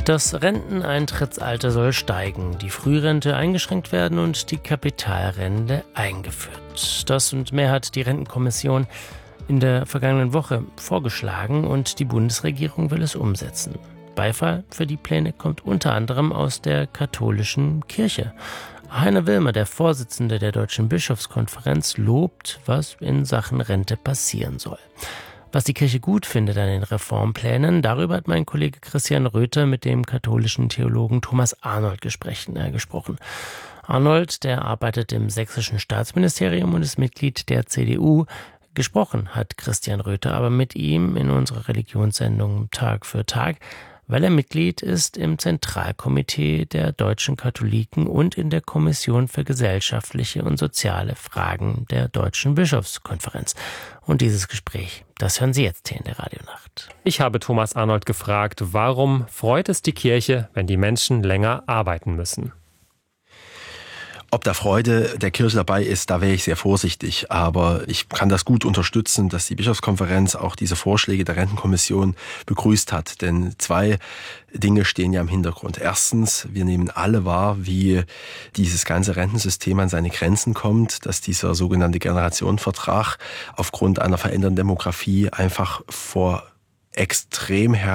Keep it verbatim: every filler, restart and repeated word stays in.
Das Renteneintrittsalter soll steigen, die Frührente eingeschränkt werden und die Kapitalrente eingeführt. Das und mehr hat die Rentenkommission in der vergangenen Woche vorgeschlagen und die Bundesregierung will es umsetzen. Beifall für die Pläne kommt unter anderem aus der katholischen Kirche. Heiner Wilmer, der Vorsitzende der Deutschen Bischofskonferenz, lobt, was in Sachen Rente passieren soll. Was die Kirche gut findet an den Reformplänen, darüber hat mein Kollege Christian Röther mit dem katholischen Theologen Thomas Arnold gesprochen. Arnold, der arbeitet im sächsischen Staatsministerium und ist Mitglied der C D U. Gesprochen hat Christian Röther aber mit ihm in unserer Religionssendung Tag für Tag, weil er Mitglied ist im Zentralkomitee der deutschen Katholiken und in der Kommission für gesellschaftliche und soziale Fragen der Deutschen Bischofskonferenz. Und dieses Gespräch, das hören Sie jetzt hier in der Radionacht. Ich habe Thomas Arnold gefragt, warum freut es die Kirche, wenn die Menschen länger arbeiten müssen? Ob da Freude der Kirche dabei ist, da wäre ich sehr vorsichtig. Aber ich kann das gut unterstützen, dass die Bischofskonferenz auch diese Vorschläge der Rentenkommission begrüßt hat. Denn zwei Dinge stehen ja im Hintergrund. Erstens, wir nehmen alle wahr, wie dieses ganze Rentensystem an seine Grenzen kommt, dass dieser sogenannte Generationenvertrag aufgrund einer verändernden Demografie einfach vor extrem her